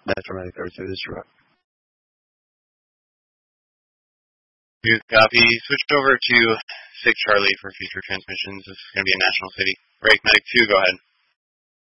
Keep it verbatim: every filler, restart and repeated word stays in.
Metro Medic thirty-two, this is Rock. You copy. Switch over to six Charlie for future transmissions. This is going to be a National City. Break, Medic two, go ahead.